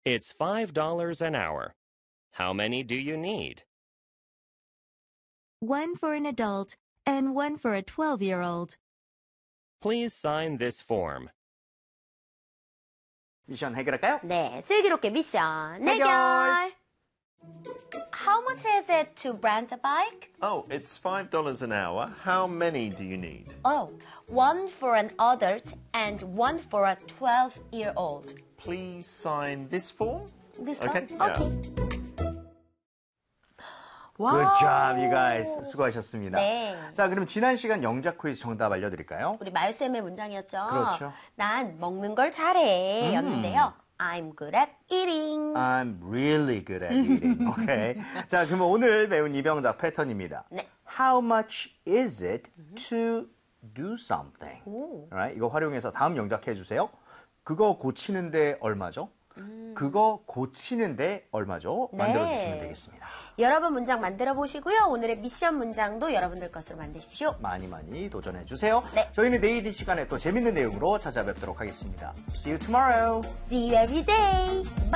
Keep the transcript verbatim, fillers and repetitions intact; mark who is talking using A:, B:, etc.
A: It's five dollars an hour. How many do you need?
B: One for an adult and one for a twelve-year-old.
A: Please sign this form.
C: 미션 해결할까요?
D: 네, 슬기롭게 미션
C: 해결!
D: 해결! How much is it to rent a bike?
E: Oh, it's five dollars an hour. How many do you need?
D: Oh, one for an adult and one for a twelve-year-old.
E: Please sign this form.
D: This
E: Okay,
D: one?
E: yeah.
D: Okay.
C: Good job, you guys. 수고하셨습니다.
D: 네.
C: 자, 그럼 지난 시간 영작 퀴즈 정답 알려드릴까요?
D: 우리 마유쌤의 문장이었죠?
C: 그렇죠.
D: 난 먹는 걸 잘해 였는데요. I'm good at eating.
C: I'm really good at eating. Okay. 자, 그러면 오늘 배운 이병작 패턴입니다.
D: 네.
C: How much is it to do something?
D: 오.
C: Alright, 이거 활용해서 다음 영작 해주세요. 그거 고치는데 얼마죠? 음. 그거 고치는데 얼마죠?
D: 네.
C: 만들어주시면 되겠습니다.
D: 여러분 문장 만들어 보시고요. 오늘의 미션 문장도 여러분들 것으로 만드십시오.
C: 많이 많이 도전해주세요.
D: 네.
C: 저희는 내일 이 시간에 또 재밌는 내용으로 찾아뵙도록 하겠습니다. See you tomorrow.
D: See you every day. Bye.